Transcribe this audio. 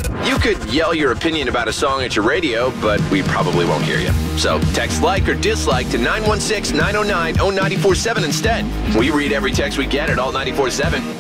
You could yell your opinion about a song at your radio, but we probably won't hear you. So text like or dislike to 916-909-0947 instead. We read every text we get at Alt 94.7.